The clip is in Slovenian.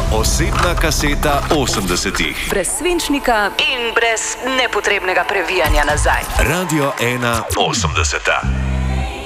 Osebna kaseta 80-ih. Brez svinčnika in brez nepotrebnega previjanja nazaj. Radio 1 80.